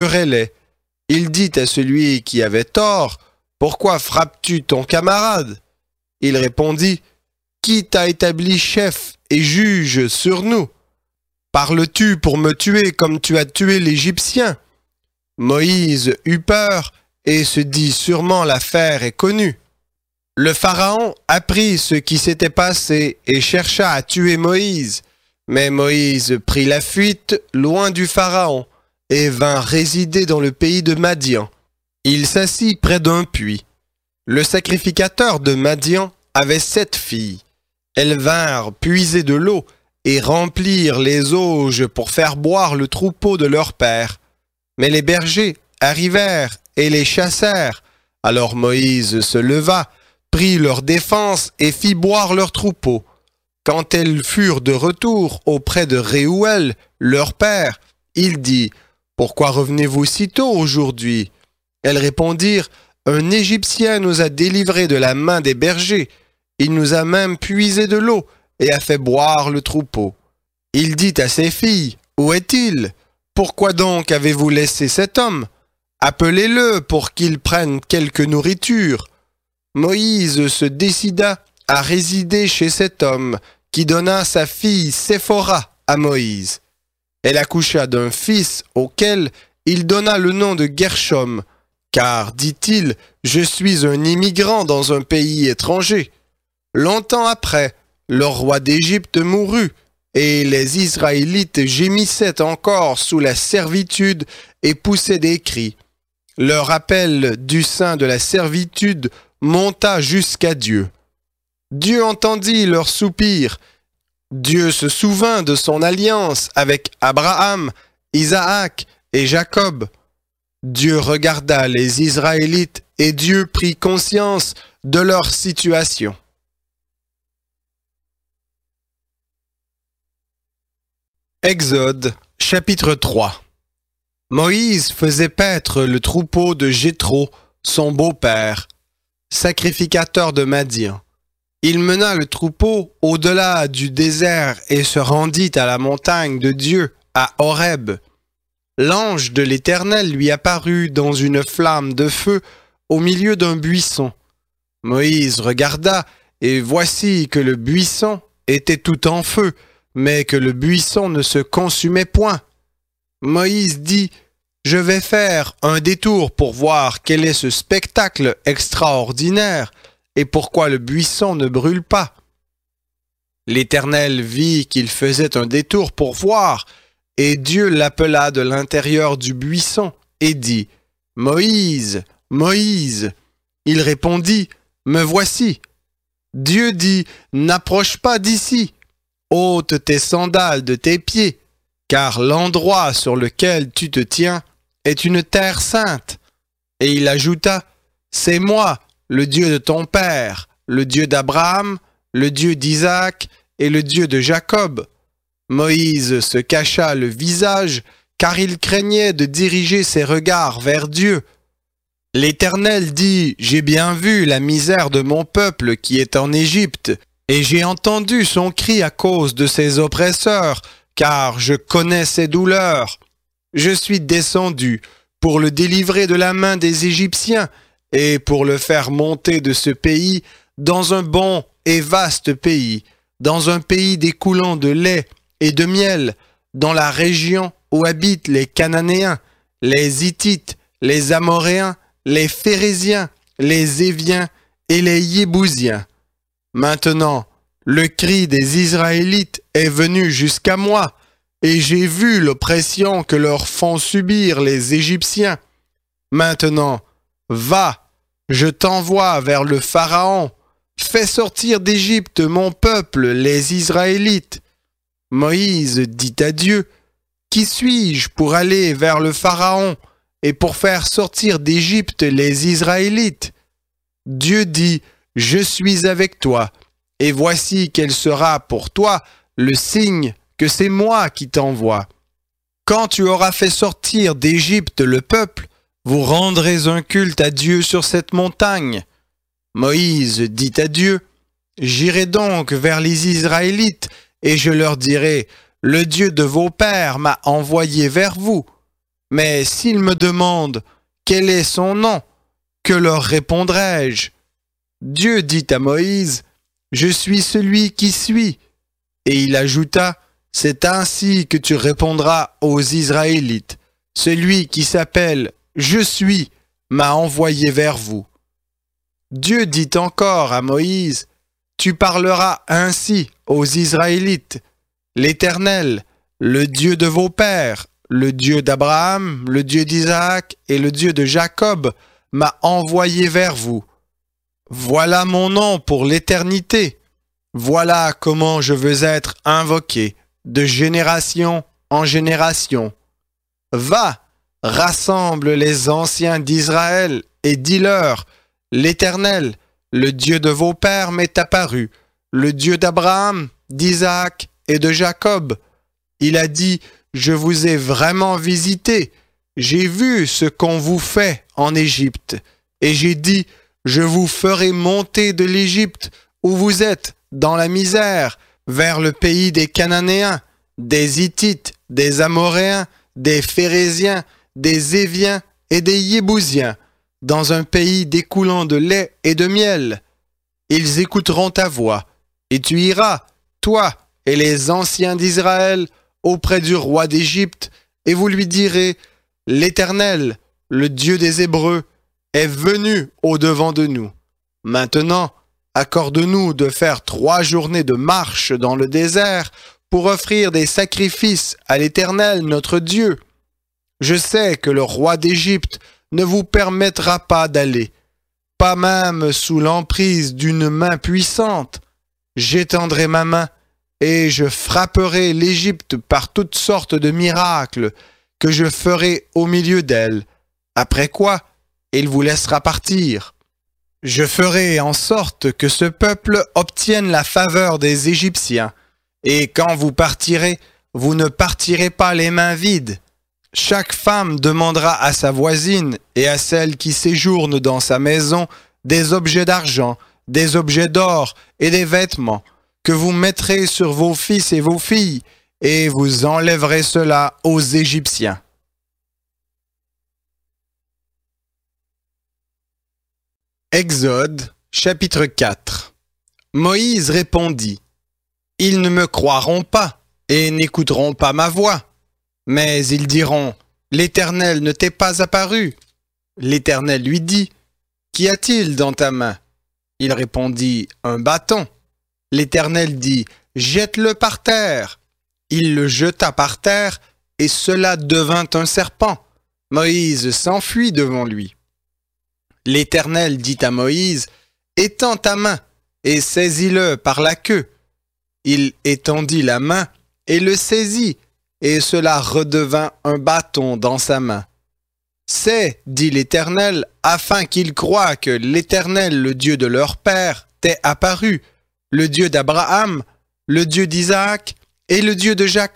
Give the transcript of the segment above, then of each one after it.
querellait. Il dit à celui qui avait tort, « Pourquoi frappes-tu ton camarade ?» Il répondit, « Qui t'a établi chef et juge sur nous? Parles-tu pour me tuer comme tu as tué l'Égyptien ?» Moïse eut peur et se dit, « Sûrement l'affaire est connue. » Le Pharaon apprit ce qui s'était passé et chercha à tuer Moïse. Mais Moïse prit la fuite loin du Pharaon et vint résider dans le pays de Madian. Il s'assit près d'un puits. Le sacrificateur de Madian avait 7 filles. Elles vinrent puiser de l'eau et remplir les auges pour faire boire le troupeau de leur père. Mais les bergers arrivèrent et les chassèrent. Alors Moïse se leva, prit leur défense et fit boire leur troupeau. Quand elles furent de retour auprès de Réouel, leur père, il dit, « Pourquoi revenez-vous si tôt aujourd'hui ?» Elles répondirent, « Un Égyptien nous a délivrés de la main des bergers. Il nous a même puisé de l'eau et a fait boire le troupeau. » Il dit à ses filles, « Où est-il? Pourquoi donc avez-vous laissé cet homme? Appelez-le pour qu'il prenne quelque nourriture. » Moïse se décida à résider chez cet homme qui donna sa fille Séphora à Moïse. Elle accoucha d'un fils auquel il donna le nom de Gershom, car, dit-il, je suis un immigrant dans un pays étranger. Longtemps après, le roi d'Égypte mourut, et les Israélites gémissaient encore sous la servitude et poussaient des cris. Leur appel du sein de la servitude monta jusqu'à Dieu. Dieu entendit leurs soupirs. Dieu se souvint de son alliance avec Abraham, Isaac et Jacob. Dieu regarda les Israélites et Dieu prit conscience de leur situation. Exode, chapitre 3. Moïse faisait paître le troupeau de Jéthro, son beau-père, sacrificateur de Madian. Il mena le troupeau au-delà du désert et se rendit à la montagne de Dieu, à Horeb. L'ange de l'Éternel lui apparut dans une flamme de feu au milieu d'un buisson. Moïse regarda, et voici que le buisson était tout en feu, mais que le buisson ne se consumait point. Moïse dit, « Je vais faire un détour pour voir quel est ce spectacle extraordinaire, et pourquoi le buisson ne brûle pas. » L'Éternel vit qu'il faisait un détour pour voir, et Dieu l'appela de l'intérieur du buisson et dit, « Moïse, Moïse !» Il répondit, « Me voici. » Dieu dit, « N'approche pas d'ici. Ôte tes sandales de tes pieds, car l'endroit sur lequel tu te tiens est une terre sainte. » Et il ajouta, « C'est moi, le Dieu de ton père, le Dieu d'Abraham, le Dieu d'Isaac et le Dieu de Jacob. » Moïse se cacha le visage, car il craignait de diriger ses regards vers Dieu. L'Éternel dit, « J'ai bien vu la misère de mon peuple qui est en Égypte, et j'ai entendu son cri à cause de ses oppresseurs, car je connais ses douleurs. Je suis descendu pour le délivrer de la main des Égyptiens, et pour le faire monter de ce pays dans un bon et vaste pays, dans un pays découlant de lait et de miel, dans la région où habitent les Cananéens, les Hittites, les Amoréens, les Phéréziens, les Éviens et les Yébousiens. Maintenant, le cri des Israélites est venu jusqu'à moi, et j'ai vu l'oppression que leur font subir les Égyptiens. Maintenant, va, je t'envoie vers le Pharaon, fais sortir d'Égypte mon peuple, les Israélites. » Moïse dit à Dieu, « Qui suis-je pour aller vers le Pharaon et pour faire sortir d'Égypte les Israélites ?» Dieu dit, « Je suis avec toi, et voici quel sera pour toi le signe que c'est moi qui t'envoie. Quand tu auras fait sortir d'Égypte le peuple, vous rendrez un culte à Dieu sur cette montagne. » Moïse dit à Dieu, « J'irai donc vers les Israélites, et je leur dirai, « Le Dieu de vos pères m'a envoyé vers vous. » Mais s'ils me demandent quel est son nom, que leur répondrai-je? Dieu dit à Moïse, je suis celui qui suis. Et il ajouta, c'est ainsi que tu répondras aux Israélites. Celui qui s'appelle Je suis m'a envoyé vers vous. Dieu dit encore à Moïse, tu parleras ainsi aux Israélites. L'Éternel, le Dieu de vos pères, le Dieu d'Abraham, le Dieu d'Isaac et le Dieu de Jacob, m'a envoyé vers vous. Voilà mon nom pour l'éternité. Voilà comment je veux être invoqué, de génération en génération. Va, rassemble les anciens d'Israël et dis-leur, l'Éternel, le Dieu de vos pères m'est apparu, le Dieu d'Abraham, d'Isaac et de Jacob. Il a dit, je vous ai vraiment visité, j'ai vu ce qu'on vous fait en Égypte, et j'ai dit, je vous ferai monter de l'Égypte où vous êtes dans la misère, vers le pays des Cananéens, des Hittites, des Amoréens, des Phéréziens, des Éviens et des Yébousiens, dans un pays découlant de lait et de miel. Ils écouteront ta voix, et tu iras, toi et les anciens d'Israël, auprès du roi d'Égypte, et vous lui direz, l'Éternel, le Dieu des Hébreux, est venu au-devant de nous. Maintenant, accorde-nous de faire 3 journées de marche dans le désert pour offrir des sacrifices à l'Éternel notre Dieu. Je sais que le roi d'Égypte ne vous permettra pas d'aller, pas même sous l'emprise d'une main puissante. J'étendrai ma main et je frapperai l'Égypte par toutes sortes de miracles que je ferai au milieu d'elle, après quoi il vous laissera partir. Je ferai en sorte que ce peuple obtienne la faveur des Égyptiens, et quand vous partirez, vous ne partirez pas les mains vides. Chaque femme demandera à sa voisine et à celle qui séjourne dans sa maison des objets d'argent, des objets d'or et des vêtements, que vous mettrez sur vos fils et vos filles, et vous enlèverez cela aux Égyptiens. Exode, chapitre 4. Moïse répondit, « Ils ne me croiront pas et n'écouteront pas ma voix. Mais ils diront, « L'Éternel ne t'est pas apparu. » L'Éternel lui dit, « Qu'y a-t-il dans ta main ?» Il répondit, « Un bâton. » L'Éternel dit, « Jette-le par terre. » Il le jeta par terre et cela devint un serpent. Moïse s'enfuit devant lui. L'Éternel dit à Moïse, « Étends ta main et saisis-le par la queue. » Il étendit la main et le saisit, et cela redevint un bâton dans sa main. « C'est, dit l'Éternel, afin qu'ils croient que l'Éternel, le Dieu de leur père, t'est apparu, le Dieu d'Abraham, le Dieu d'Isaac et le Dieu de Jacob. »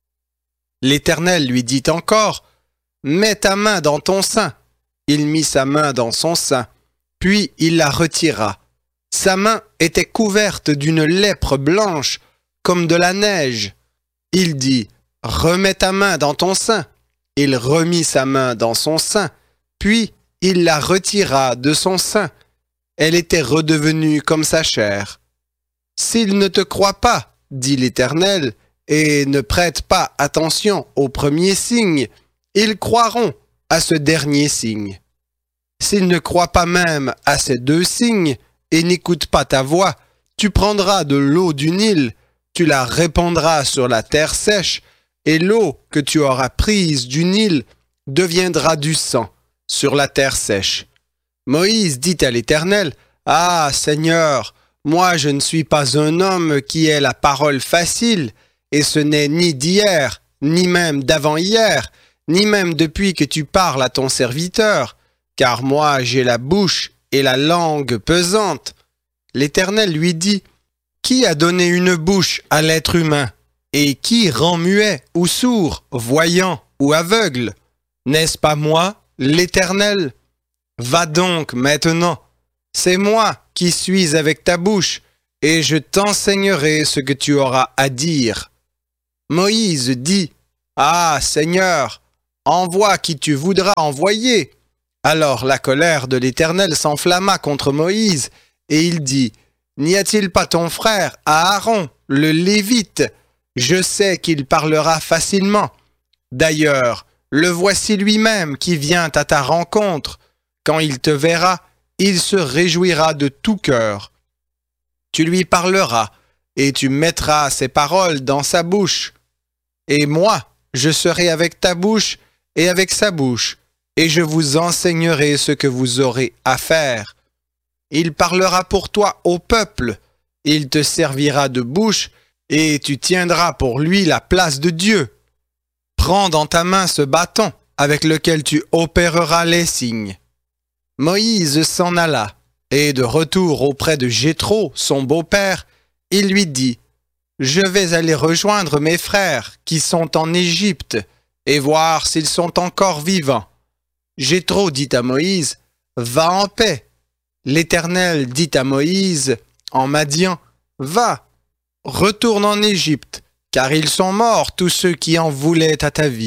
L'Éternel lui dit encore, « Mets ta main dans ton sein. » Il mit sa main dans son sein, puis il la retira. Sa main était couverte d'une lèpre blanche, comme de la neige. Il dit, « Remets ta main dans ton sein. » Il remit sa main dans son sein, puis il la retira de son sein. Elle était redevenue comme sa chair. « S'ils ne te croient pas, dit l'Éternel, et ne prêtent pas attention au premier signe, ils croiront à ce dernier signe. S'ils ne croient pas même à ces 2 signes et n'écoutent pas ta voix, tu prendras de l'eau du Nil, tu la répandras sur la terre sèche, et l'eau que tu auras prise du Nil deviendra du sang sur la terre sèche. » Moïse dit à l'Éternel, « Ah, Seigneur, moi je ne suis pas un homme qui ait la parole facile, et ce n'est ni d'hier, ni même d'avant-hier, ni même depuis que tu parles à ton serviteur, car moi j'ai la bouche et la langue pesante. » L'Éternel lui dit, « Qui a donné une bouche à l'être humain, et qui rend muet ou sourd, voyant ou aveugle? N'est-ce pas moi, l'Éternel? Va donc maintenant, c'est moi qui suis avec ta bouche, et je t'enseignerai ce que tu auras à dire. » Moïse dit, « Ah, Seigneur, envoie qui tu voudras envoyer. » Alors la colère de l'Éternel s'enflamma contre Moïse, et il dit, « N'y a-t-il pas ton frère, Aaron, le Lévite? Je sais qu'il parlera facilement. D'ailleurs, le voici lui-même qui vient à ta rencontre. Quand il te verra, il se réjouira de tout cœur. Tu lui parleras, et tu mettras ses paroles dans sa bouche. Et moi, je serai avec ta bouche et avec sa bouche, et je vous enseignerai ce que vous aurez à faire. Il parlera pour toi au peuple, il te servira de bouche, et tu tiendras pour lui la place de Dieu. Prends dans ta main ce bâton avec lequel tu opéreras les signes. » Moïse s'en alla, et de retour auprès de Jéthro, son beau-père, il lui dit, « Je vais aller rejoindre mes frères qui sont en Égypte et voir s'ils sont encore vivants. » Jéthro dit à Moïse, « Va en paix. » L'Éternel dit à Moïse en Madian, « Va, retourne en Égypte, car ils sont morts tous ceux qui en voulaient à ta vie. »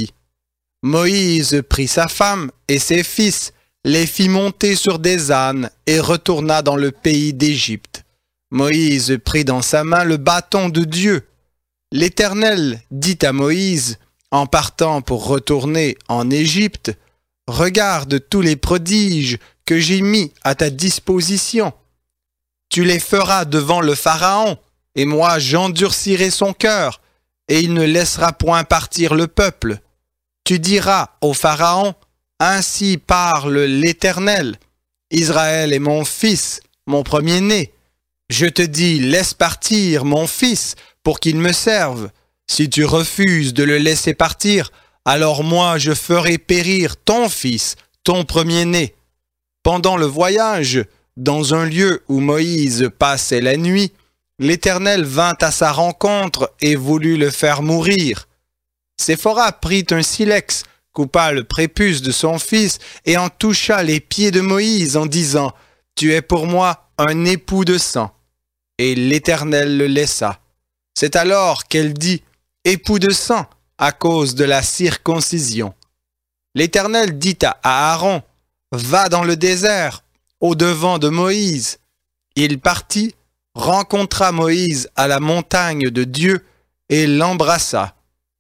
Moïse prit sa femme et ses fils, les fit monter sur des ânes et retourna dans le pays d'Égypte. Moïse prit dans sa main le bâton de Dieu. L'Éternel dit à Moïse, en partant pour retourner en Égypte, « Regarde tous les prodiges que j'ai mis à ta disposition. Tu les feras devant le Pharaon, et moi j'endurcirai son cœur, et il ne laissera point partir le peuple. Tu diras au Pharaon, « Ainsi parle l'Éternel. Israël est mon fils, mon premier-né. Je te dis, laisse partir mon fils pour qu'il me serve. Si tu refuses de le laisser partir, alors moi je ferai périr ton fils, ton premier-né. » Pendant le voyage, dans un lieu où Moïse passait la nuit, l'Éternel vint à sa rencontre et voulut le faire mourir. Séphora prit un silex, coupa le prépuce de son fils et en toucha les pieds de Moïse en disant, « Tu es pour moi un époux de sang. » Et l'Éternel le laissa. C'est alors qu'elle dit, « Époux de sang » à cause de la circoncision. L'Éternel dit à Aaron, « Va dans le désert, au-devant de Moïse. » Il partit, rencontra Moïse à la montagne de Dieu et l'embrassa.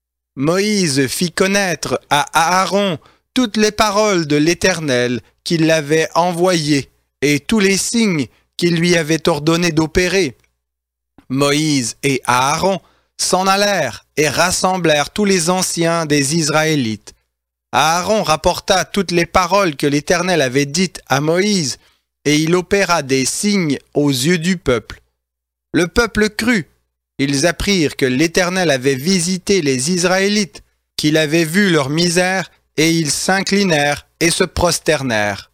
Moïse fit connaître à Aaron toutes les paroles de l'Éternel qui l'avait envoyé et tous les signes qu'il lui avait ordonné d'opérer. Moïse et Aaron s'en allèrent et rassemblèrent tous les anciens des Israélites. Aaron rapporta toutes les paroles que l'Éternel avait dites à Moïse, et il opéra des signes aux yeux du peuple. Le peuple crut. Ils apprirent que l'Éternel avait visité les Israélites, qu'il avait vu leur misère, et ils s'inclinèrent et se prosternèrent.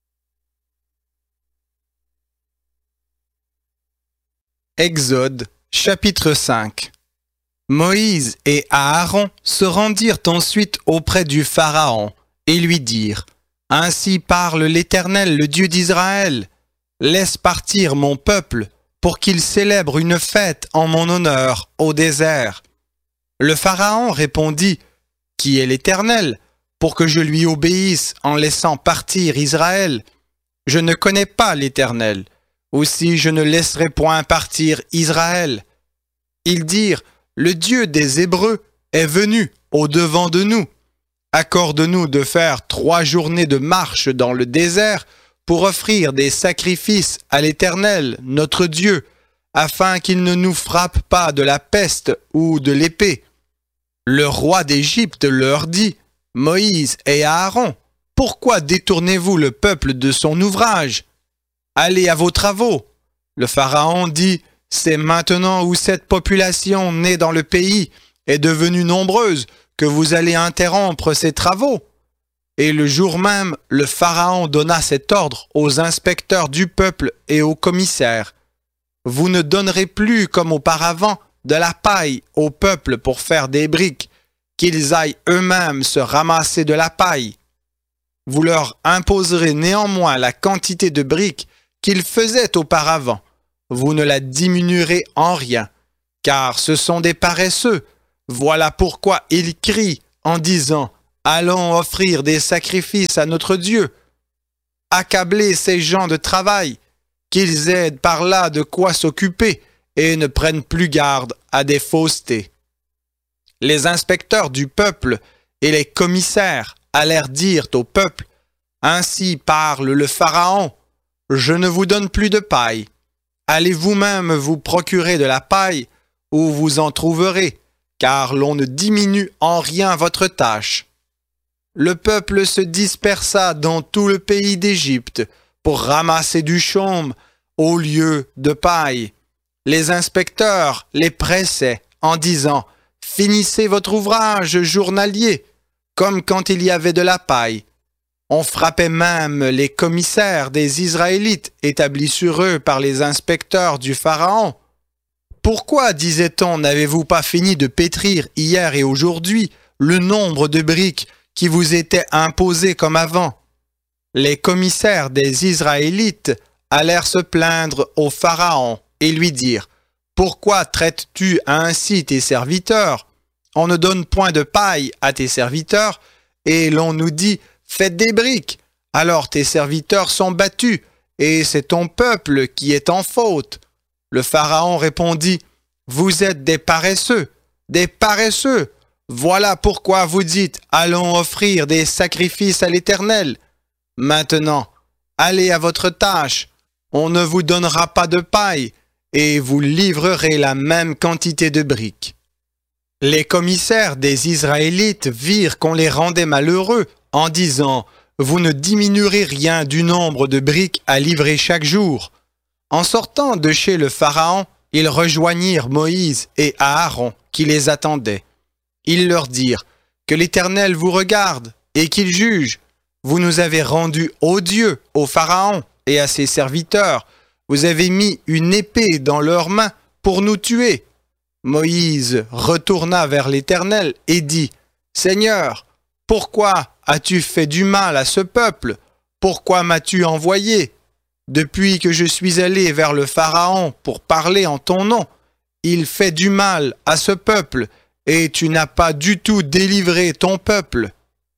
Exode, chapitre 5. Moïse et Aaron se rendirent ensuite auprès du Pharaon et lui dirent, « Ainsi parle l'Éternel, le Dieu d'Israël. Laisse partir mon peuple pour qu'il célèbre une fête en mon honneur au désert. » Le Pharaon répondit, « Qui est l'Éternel, pour que je lui obéisse en laissant partir Israël? Je ne connais pas l'Éternel, aussi je ne laisserai point partir Israël. » Ils dirent, « Le Dieu des Hébreux est venu au-devant de nous. Accorde-nous de faire 3 journées de marche dans le désert pour offrir des sacrifices à l'Éternel, notre Dieu, afin qu'il ne nous frappe pas de la peste ou de l'épée. » Le roi d'Égypte leur dit, « Moïse et Aaron, pourquoi détournez-vous le peuple de son ouvrage? Allez à vos travaux. » Le Pharaon dit, « C'est maintenant où cette population née dans le pays est devenue nombreuse que vous allez interrompre ses travaux. » Et le jour même, le Pharaon donna cet ordre aux inspecteurs du peuple et aux commissaires. « Vous ne donnerez plus comme auparavant de la paille au peuple pour faire des briques, qu'ils aillent eux-mêmes se ramasser de la paille. Vous leur imposerez néanmoins la quantité de briques qu'ils faisaient auparavant. Vous ne la diminuerez en rien, car ce sont des paresseux. Voilà pourquoi ils crient en disant allons offrir des sacrifices à notre Dieu. Accablez ces gens de travail, qu'ils aient par là de quoi s'occuper et ne prennent plus garde à des faussetés. Les inspecteurs du peuple et les commissaires allèrent dire au peuple, « Ainsi parle le Pharaon, je ne vous donne plus de paille. Allez vous-même vous procurer de la paille, où vous en trouverez, car l'on ne diminue en rien votre tâche. » Le peuple se dispersa dans tout le pays d'Égypte pour ramasser du chaume au lieu de paille. Les inspecteurs les pressaient en disant « Finissez votre ouvrage journalier, comme quand il y avait de la paille. » On frappait même les commissaires des Israélites établis sur eux par les inspecteurs du Pharaon. « Pourquoi, disait-on, n'avez-vous pas fini de pétrir hier et aujourd'hui le nombre de briques qui vous étaient imposées comme avant ?» Les commissaires des Israélites allèrent se plaindre au Pharaon et lui dire « Pourquoi traites-tu ainsi tes serviteurs? On ne donne point de paille à tes serviteurs, et l'on nous dit « Faites des briques ». Alors tes serviteurs sont battus, et c'est ton peuple qui est en faute. Le Pharaon répondit « Vous êtes des paresseux, des paresseux. Voilà pourquoi vous dites « Allons offrir des sacrifices à l'Éternel ». Maintenant, allez à votre tâche, on ne vous donnera pas de paille, et vous livrerez la même quantité de briques. Les commissaires des Israélites virent qu'on les rendait malheureux en disant « Vous ne diminuerez rien du nombre de briques à livrer chaque jour. » En sortant de chez le Pharaon, ils rejoignirent Moïse et Aaron qui les attendaient. Ils leur dirent « Que l'Éternel vous regarde et qu'il juge. Vous nous avez rendus odieux au Pharaon et à ses serviteurs. Vous avez mis une épée dans leurs mains pour nous tuer. » Moïse retourna vers l'Éternel et dit « Seigneur, pourquoi as-tu fait du mal à ce peuple? Pourquoi m'as-tu envoyé? Depuis que je suis allé vers le Pharaon pour parler en ton nom, il fait du mal à ce peuple, et tu n'as pas du tout délivré ton peuple. »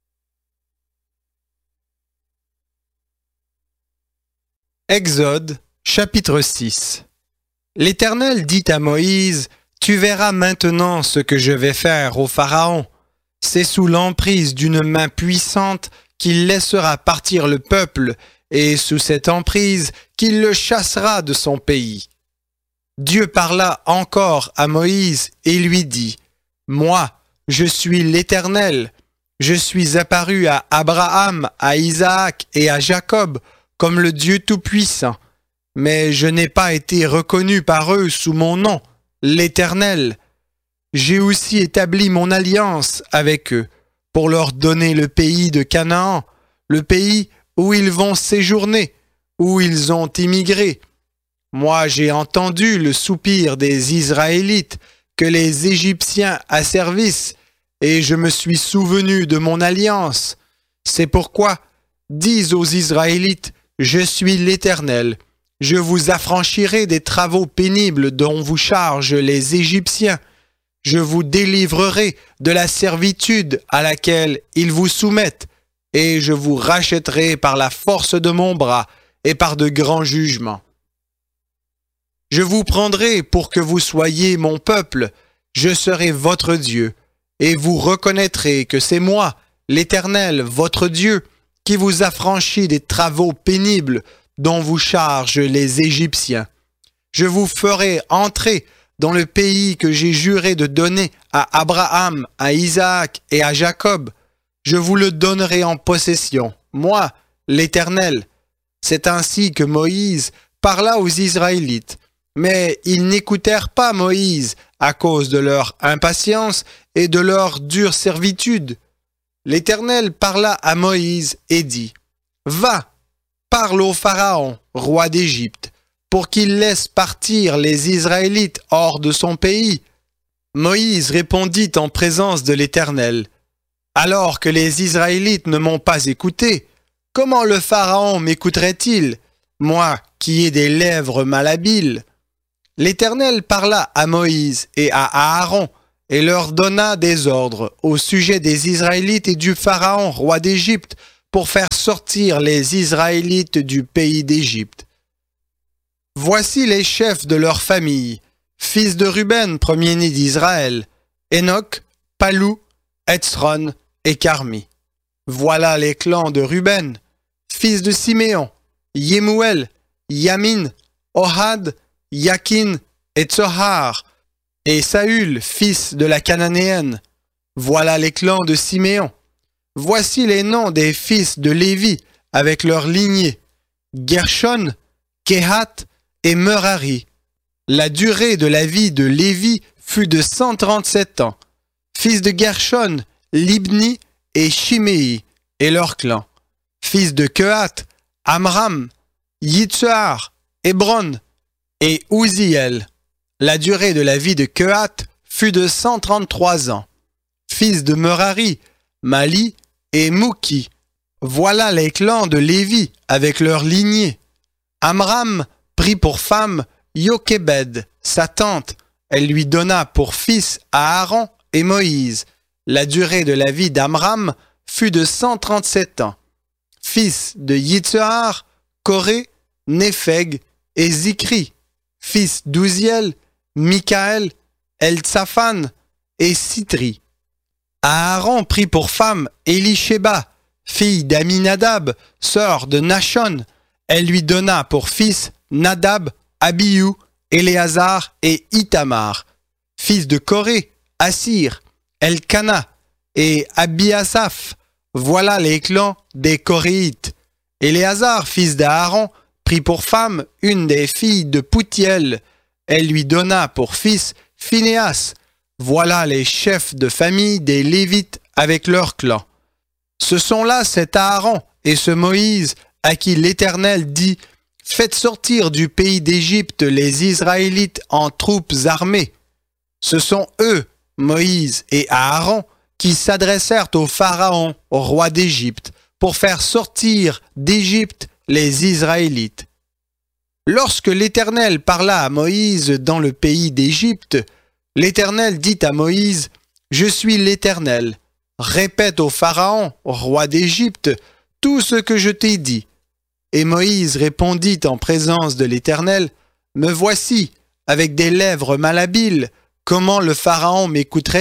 Exode, chapitre 6. L'Éternel dit à Moïse, « Tu verras maintenant ce que je vais faire au Pharaon. C'est sous l'emprise d'une main puissante qu'il laissera partir le peuple, et sous cette emprise qu'il le chassera de son pays. » Dieu parla encore à Moïse et lui dit, « Moi, je suis l'Éternel. Je suis apparu à Abraham, à Isaac et à Jacob comme le Dieu Tout-Puissant, mais je n'ai pas été reconnu par eux sous mon nom, l'Éternel. J'ai aussi établi mon alliance avec eux pour leur donner le pays de Canaan, le pays où ils vont séjourner, où ils ont immigré. Moi, j'ai entendu le soupir des Israélites que les Égyptiens asservissent, et je me suis souvenu de mon alliance. C'est pourquoi, dis aux Israélites, je suis l'Éternel. Je vous affranchirai des travaux pénibles dont vous chargent les Égyptiens. Je vous délivrerai de la servitude à laquelle ils vous soumettent, et je vous rachèterai par la force de mon bras et par de grands jugements. Je vous prendrai pour que vous soyez mon peuple, je serai votre Dieu, et vous reconnaîtrez que c'est moi, l'Éternel, votre Dieu, qui vous affranchit des travaux pénibles dont vous chargent les Égyptiens. Je vous ferai entrer dans le pays que j'ai juré de donner à Abraham, à Isaac et à Jacob. Je vous le donnerai en possession, moi, l'Éternel. C'est ainsi que Moïse parla aux Israélites. Mais ils n'écoutèrent pas Moïse à cause de leur impatience et de leur dure servitude. L'Éternel parla à Moïse et dit, « Va, parle au Pharaon, roi d'Égypte, pour qu'il laisse partir les Israélites hors de son pays. » Moïse répondit en présence de l'Éternel, « Alors que les Israélites ne m'ont pas écouté, comment le Pharaon m'écouterait-il, moi qui ai des lèvres malhabiles ?» L'Éternel parla à Moïse et à Aaron et leur donna des ordres au sujet des Israélites et du Pharaon, roi d'Égypte, pour faire sortir les Israélites du pays d'Égypte. Voici les chefs de leur famille, fils de Ruben, premier-né d'Israël, Enoch, Palou, Hetzron et Carmi. Voilà les clans de Ruben, fils de Siméon, Yemuel, Yamin, Ohad, Yakin et Tsohar, et Saül, fils de la Cananéenne. Voilà les clans de Siméon. Voici les noms des fils de Lévi avec leur lignée, Gershon, Kehat et Merari. La durée de la vie de Lévi fut de 137 ans. Fils de Gershon, Libni et Shimei et leurs clans. Fils de Kehat, Amram, Yitzhar, Hébron et Uziel. La durée de la vie de Kehat fut de 133 ans. Fils de Merari, Mali et Mouki. Voilà les clans de Lévi avec leur lignée. Amram prit pour femme Yokebed, sa tante. Elle lui donna pour fils Aaron et Moïse. La durée de la vie d'Amram fut de 137 ans. Fils de Yitzhar, Coré, Népheg et Zikri. Fils d'Uziel, Michaël, Eltsaphan et Sitri. Aaron prit pour femme Élisheba, fille d'Aminadab, sœur de Nachon. Elle lui donna pour fils Nadab, Abihu, Éléazar et Itamar. Fils de Coré, Assir, Elkana et Abiasaph. Voilà les clans des Coréites. Éléazar, fils d'Aaron, prit pour femme une des filles de Poutiel. Elle lui donna pour fils Phinéas. Voilà les chefs de famille des Lévites avec leurs clans. Ce sont là cet Aaron et ce Moïse à qui l'Éternel dit « Faites sortir du pays d'Égypte les Israélites en troupes armées. » Ce sont eux, Moïse et Aaron, qui s'adressèrent au Pharaon, au roi d'Égypte, pour faire sortir d'Égypte les Israélites. Lorsque l'Éternel parla à Moïse dans le pays d'Égypte, l'Éternel dit à Moïse, « Je suis l'Éternel. Répète au Pharaon, roi d'Égypte, tout ce que je t'ai dit. » Et Moïse répondit en présence de l'Éternel, « Me voici, avec des lèvres malhabiles, comment le Pharaon m'écouterait-il »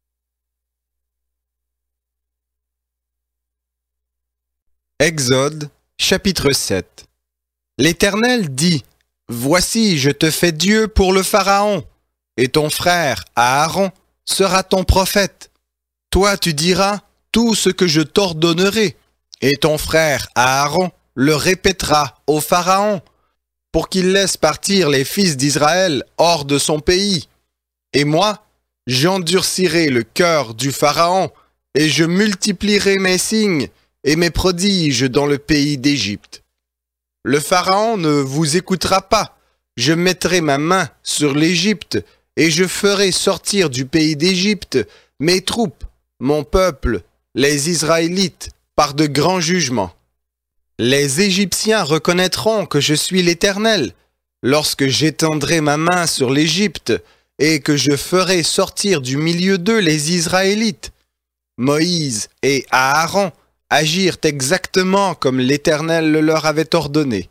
Exode, chapitre 7. L'Éternel dit, « Voici, je te fais Dieu pour le Pharaon, et ton frère Aaron sera ton prophète. Toi tu diras tout ce que je t'ordonnerai, et ton frère Aaron le répétera au Pharaon, pour qu'il laisse partir les fils d'Israël hors de son pays. Et moi, j'endurcirai le cœur du Pharaon, et je multiplierai mes signes et mes prodiges dans le pays d'Égypte. Le Pharaon ne vous écoutera pas. Je mettrai ma main sur l'Égypte, et je ferai sortir du pays d'Égypte mes troupes, mon peuple, les Israélites, par de grands jugements. Les Égyptiens reconnaîtront que je suis l'Éternel, lorsque j'étendrai ma main sur l'Égypte, et que je ferai sortir du milieu d'eux les Israélites. Moïse et Aaron agirent exactement comme l'Éternel le leur avait ordonné.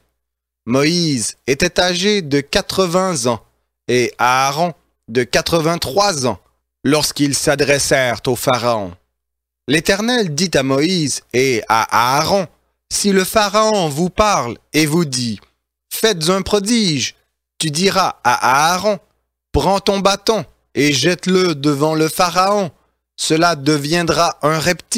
Moïse était âgé de 80 ans et Aaron de 83 ans lorsqu'ils s'adressèrent au Pharaon. L'Éternel dit à Moïse et à Aaron, « Si le Pharaon vous parle et vous dit, « Faites un prodige », tu diras à Aaron, « Prends ton bâton et jette-le devant le Pharaon, cela deviendra un reptile. »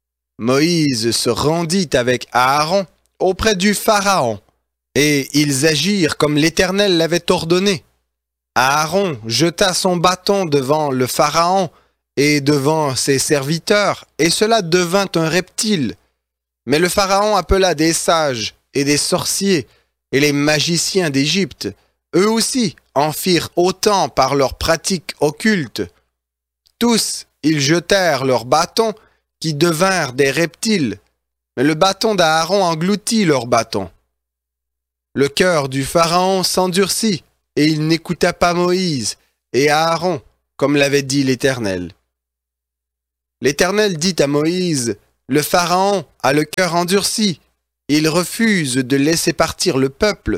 Moïse se rendit avec Aaron auprès du Pharaon, et ils agirent comme l'Éternel l'avait ordonné. Aaron jeta son bâton devant le Pharaon et devant ses serviteurs, et cela devint un reptile. Mais le Pharaon appela des sages et des sorciers et les magiciens d'Égypte. Eux aussi en firent autant par leurs pratiques occultes. Tous, ils jetèrent leurs bâtons qui devinrent des reptiles, mais le bâton d'Aaron engloutit leurs bâtons. Le cœur du Pharaon s'endurcit, et il n'écouta pas Moïse et Aaron, comme l'avait dit l'Éternel. L'Éternel dit à Moïse, « Le Pharaon a le cœur endurci, il refuse de laisser partir le peuple.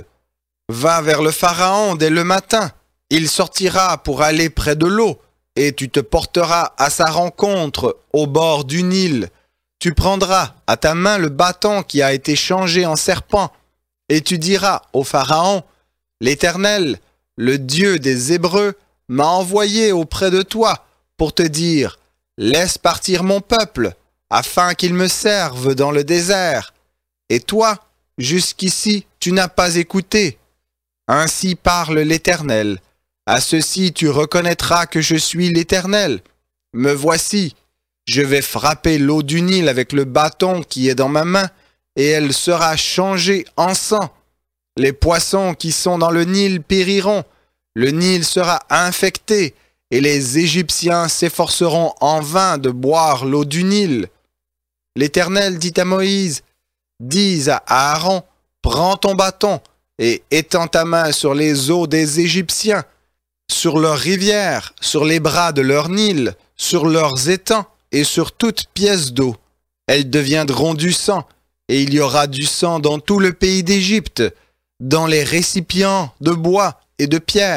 Va vers le Pharaon dès le matin, il sortira pour aller près de l'eau, et tu te porteras à sa rencontre au bord du Nil. Tu prendras à ta main le bâton qui a été changé en serpent, et tu diras au Pharaon, « L'Éternel, le Dieu des Hébreux, m'a envoyé auprès de toi pour te dire, « Laisse partir mon peuple, afin qu'il me serve dans le désert. » Et toi, jusqu'ici, tu n'as pas écouté. Ainsi parle l'Éternel. À ceci tu reconnaîtras que je suis l'Éternel. Me voici, je vais frapper l'eau du Nil avec le bâton qui est dans ma main, et elle sera changée en sang. Les poissons qui sont dans le Nil périront, le Nil sera infecté, et les Égyptiens s'efforceront en vain de boire l'eau du Nil. L'Éternel dit à Moïse, « Dis à Aaron, prends ton bâton, et étends ta main sur les eaux des Égyptiens, sur leurs rivières, sur les bras de leur Nil, sur leurs étangs et sur toute pièce d'eau. Elles deviendront du sang, et il y aura du sang dans tout le pays d'Égypte, dans les récipients de bois et de pierre. »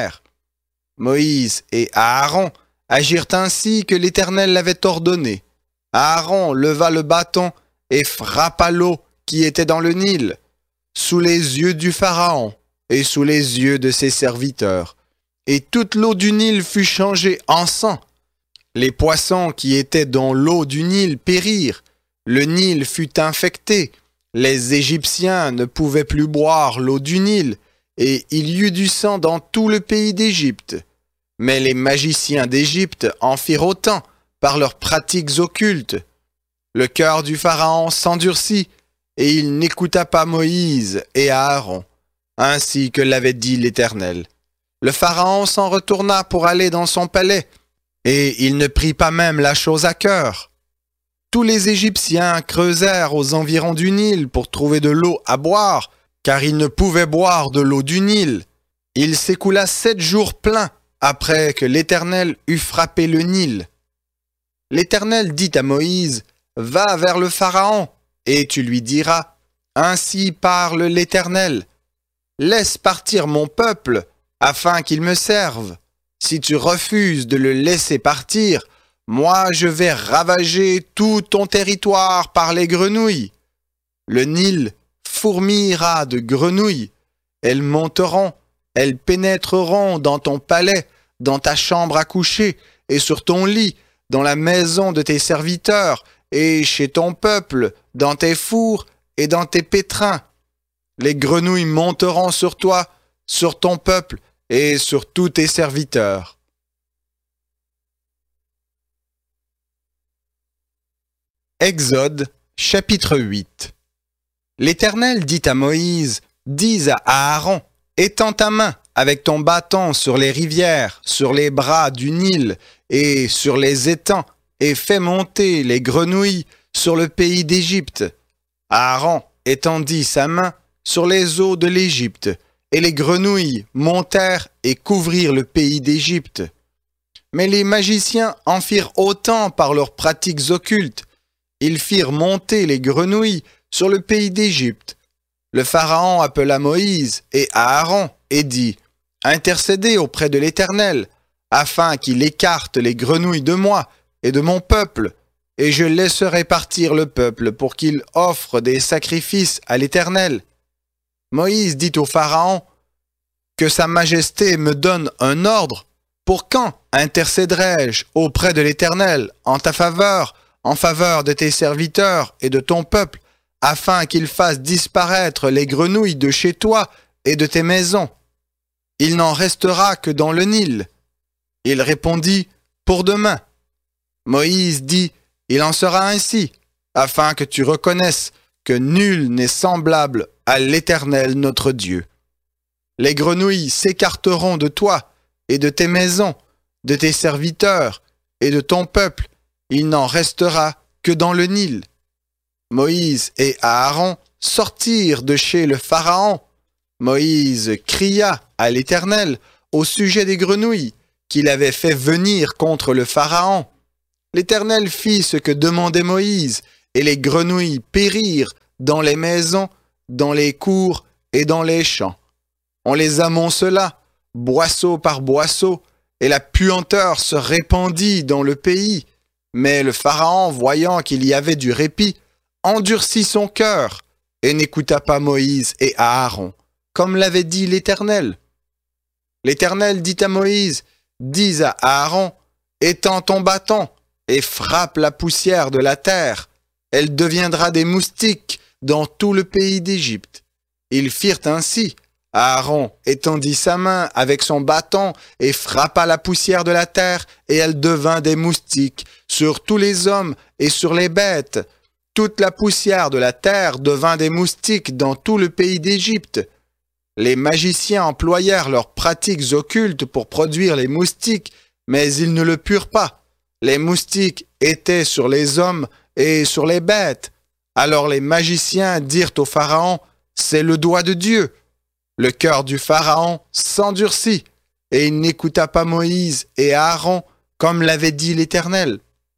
Moïse et Aaron agirent ainsi que l'Éternel l'avait ordonné. Aaron leva le bâton et frappa l'eau qui était dans le Nil, sous les yeux du Pharaon et sous les yeux de ses serviteurs. Et toute l'eau du Nil fut changée en sang. Les poissons qui étaient dans l'eau du Nil périrent. Le Nil fut infecté. Les Égyptiens ne pouvaient plus boire l'eau du Nil, et il y eut du sang dans tout le pays d'Égypte. Mais les magiciens d'Égypte en firent autant par leurs pratiques occultes. Le cœur du Pharaon s'endurcit, et il n'écouta pas Moïse et Aaron, ainsi que l'avait dit l'Éternel. Le Pharaon s'en retourna pour aller dans son palais, et il ne prit pas même la chose à cœur. Tous les Égyptiens creusèrent aux environs du Nil pour trouver de l'eau à boire, car ils ne pouvaient boire de l'eau du Nil. Il s'écoula 7 jours pleins après que l'Éternel eut frappé le Nil. L'Éternel dit à Moïse, « Va vers le Pharaon, et tu lui diras, « Ainsi parle l'Éternel. Laisse partir mon peuple, afin qu'il me serve. Si tu refuses de le laisser partir, moi je vais ravager tout ton territoire par les grenouilles. Le Nil fourmillera de grenouilles. Elles monteront, elles pénétreront dans ton palais, dans ta chambre à coucher, et sur ton lit, dans la maison de tes serviteurs, et chez ton peuple, dans tes fours et dans tes pétrins. Les grenouilles monteront sur toi, sur ton peuple, et sur tous tes serviteurs. » Exode, chapitre 8. L'Éternel dit à Moïse, « Dis à Aaron, étends ta main avec ton bâton sur les rivières, sur les bras du Nil et sur les étangs, et fais monter les grenouilles sur le pays d'Égypte. » Aaron étendit sa main sur les eaux de l'Égypte, et les grenouilles montèrent et couvrirent le pays d'Égypte. Mais les magiciens en firent autant par leurs pratiques occultes. Ils firent monter les grenouilles sur le pays d'Égypte. Le Pharaon appela Moïse et Aaron et dit, « Intercédez auprès de l'Éternel, afin qu'il écarte les grenouilles de moi et de mon peuple, et je laisserai partir le peuple pour qu'il offre des sacrifices à l'Éternel. » Moïse dit au Pharaon, « Que sa majesté me donne un ordre. Pour quand intercéderai-je auprès de l'Éternel en ta faveur, en faveur de tes serviteurs et de ton peuple, afin qu'il fasse disparaître les grenouilles de chez toi et de tes maisons? Il n'en restera que dans le Nil. » Il répondit, « Pour demain. » Moïse dit, « Il en sera ainsi, afin que tu reconnaisses que nul n'est semblable à l'Éternel notre Dieu. Les grenouilles s'écarteront de toi et de tes maisons, de tes serviteurs et de ton peuple. Il n'en restera que dans le Nil. » Moïse et Aaron sortirent de chez le Pharaon. Moïse cria à l'Éternel au sujet des grenouilles, qu'il avait fait venir contre le Pharaon. L'Éternel fit ce que demandait Moïse, et les grenouilles périrent dans les maisons, dans les cours et dans les champs. On les amoncela, boisseau par boisseau, et la puanteur se répandit dans le pays. Mais le Pharaon, voyant qu'il y avait du répit, endurcit son cœur, et n'écouta pas Moïse et Aaron, comme l'avait dit l'Éternel. L'Éternel dit à Moïse, « Dis à Aaron, étends ton bâton, et frappe la poussière de la terre. Elle deviendra des moustiques dans tout le pays d'Égypte. » Ils firent ainsi. Aaron étendit sa main avec son bâton et frappa la poussière de la terre, et elle devint des moustiques sur tous les hommes et sur les bêtes. Toute la poussière de la terre devint des moustiques dans tout le pays d'Égypte. Les magiciens employèrent leurs pratiques occultes pour produire les moustiques, mais ils ne le purent pas. Les moustiques étaient sur les hommes et sur les bêtes. Alors les magiciens dirent au Pharaon, « C'est le doigt de Dieu. » Le cœur du Pharaon s'endurcit, et il n'écouta pas Moïse et Aaron, comme l'avait dit l'Éternel.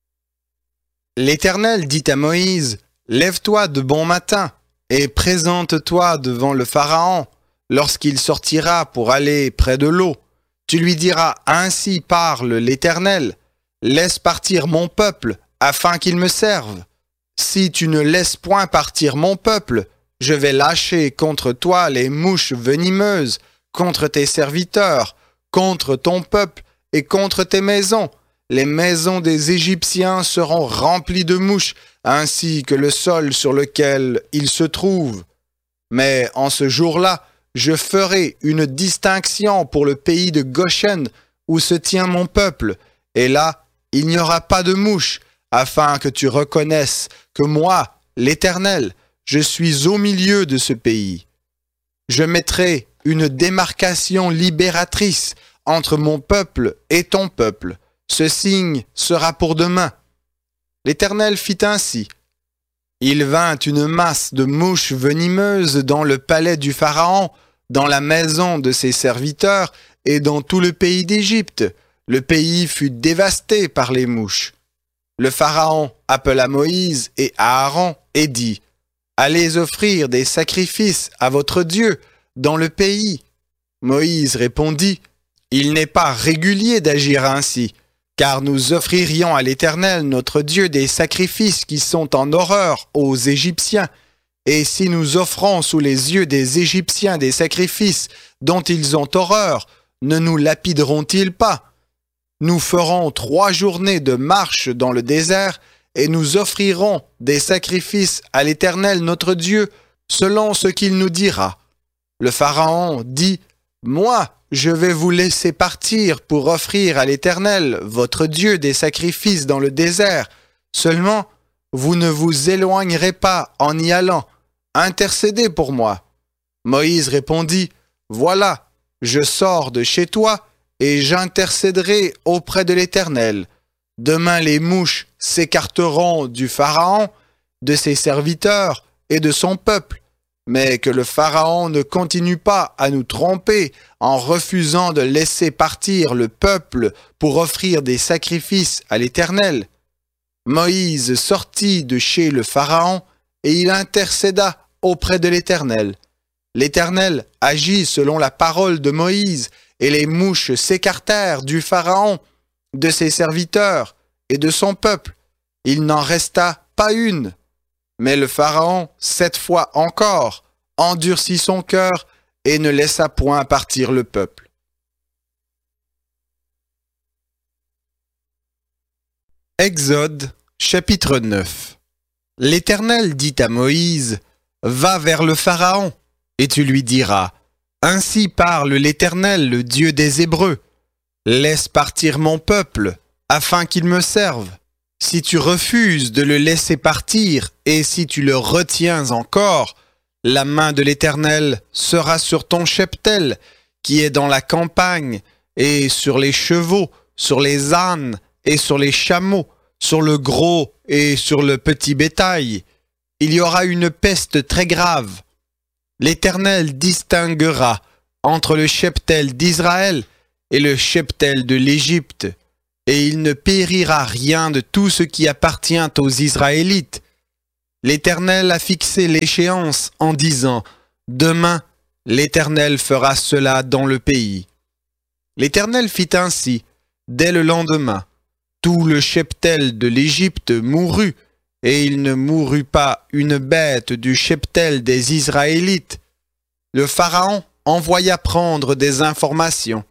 L'Éternel dit à Moïse, « Lève-toi de bon matin, et présente-toi devant le Pharaon, lorsqu'il sortira pour aller près de l'eau. Tu lui diras, ainsi parle l'Éternel, laisse partir mon peuple, afin qu'il me serve. Si tu ne laisses point partir mon peuple, je vais lâcher contre toi les mouches venimeuses, contre tes serviteurs, contre ton peuple et contre tes maisons. Les maisons des Égyptiens seront remplies de mouches, ainsi que le sol sur lequel ils se trouvent. Mais en ce jour-là, je ferai une distinction pour le pays de Goshen, où se tient mon peuple, et là, il n'y aura pas de mouches, afin que tu reconnaisses que moi, l'Éternel, je suis au milieu de ce pays. Je mettrai une démarcation libératrice entre mon peuple et ton peuple. Ce signe sera pour demain. » L'Éternel fit ainsi. Il vint une masse de mouches venimeuses dans le palais du Pharaon, dans la maison de ses serviteurs et dans tout le pays d'Égypte. Le pays fut dévasté par les mouches. Le Pharaon appela Moïse et Aaron et dit, « Allez offrir des sacrifices à votre Dieu dans le pays. » Moïse répondit, « Il n'est pas régulier d'agir ainsi, car nous offririons à l'Éternel notre Dieu des sacrifices qui sont en horreur aux Égyptiens. Et si nous offrons sous les yeux des Égyptiens des sacrifices dont ils ont horreur, ne nous lapideront-ils pas? Nous ferons 3 journées de marche dans le désert, et nous offrirons des sacrifices à l'Éternel notre Dieu, selon ce qu'il nous dira. » Le Pharaon dit, « Moi, je vais vous laisser partir pour offrir à l'Éternel, votre Dieu, des sacrifices dans le désert. Seulement, vous ne vous éloignerez pas en y allant. Intercédez pour moi. » Moïse répondit, « Voilà, je sors de chez toi, et j'intercéderai auprès de l'Éternel. Demain les mouches s'écarteront du Pharaon, de ses serviteurs et de son peuple, mais que le Pharaon ne continue pas à nous tromper en refusant de laisser partir le peuple pour offrir des sacrifices à l'Éternel. » Moïse sortit de chez le Pharaon et il intercéda auprès de l'Éternel. L'Éternel agit selon la parole de Moïse, et les mouches s'écartèrent du Pharaon, de ses serviteurs et de son peuple. Il n'en resta pas une. Mais le Pharaon, 7 fois encore, endurcit son cœur et ne laissa point partir le peuple. Exode, chapitre 9. L'Éternel dit à Moïse, « Va vers le Pharaon, et tu lui diras, « Ainsi parle l'Éternel, le Dieu des Hébreux. Laisse partir mon peuple, afin qu'il me serve. Si tu refuses de le laisser partir, et si tu le retiens encore, la main de l'Éternel sera sur ton cheptel, qui est dans la campagne, et sur les chevaux, sur les ânes, et sur les chameaux, sur le gros et sur le petit bétail. Il y aura une peste très grave. L'Éternel distinguera entre le cheptel d'Israël et le cheptel de l'Égypte, et il ne périra rien de tout ce qui appartient aux Israélites. L'Éternel a fixé l'échéance en disant, « Demain, l'Éternel fera cela dans le pays. » L'Éternel fit ainsi. Dès le lendemain, tout le cheptel de l'Égypte mourut, et il ne mourut pas une bête du cheptel des Israélites. Le Pharaon envoya prendre des informations.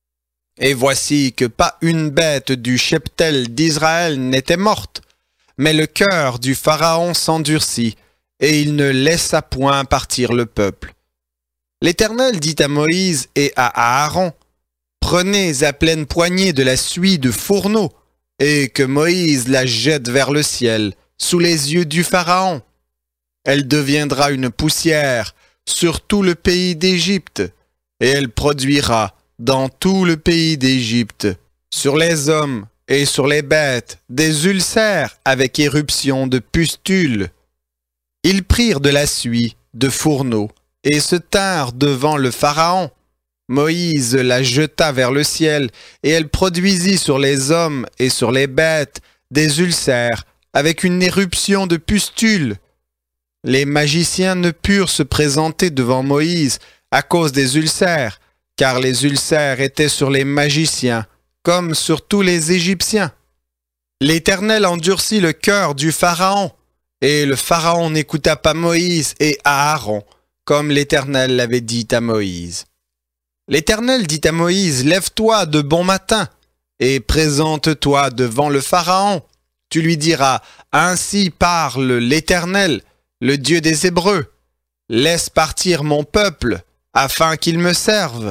Et voici que pas une bête du cheptel d'Israël n'était morte, mais le cœur du Pharaon s'endurcit, et il ne laissa point partir le peuple. L'Éternel dit à Moïse et à Aaron, « Prenez à pleine poignée de la suie de fourneau, et que Moïse la jette vers le ciel, sous les yeux du Pharaon. Elle deviendra une poussière sur tout le pays d'Égypte, et elle produira dans tout le pays d'Égypte, sur les hommes et sur les bêtes, des ulcères avec éruption de pustules. » Ils prirent de la suie de fourneau et se tinrent devant le Pharaon. Moïse la jeta vers le ciel, et elle produisit sur les hommes et sur les bêtes des ulcères avec une éruption de pustules. Les magiciens ne purent se présenter devant Moïse à cause des ulcères, car les ulcères étaient sur les magiciens, comme sur tous les Égyptiens. L'Éternel endurcit le cœur du Pharaon, et le Pharaon n'écouta pas Moïse et Aaron, comme l'Éternel l'avait dit à Moïse. L'Éternel dit à Moïse, « Lève-toi de bon matin, et présente-toi devant le Pharaon. Tu lui diras, « Ainsi parle l'Éternel, le Dieu des Hébreux. Laisse partir mon peuple, afin qu'il me serve.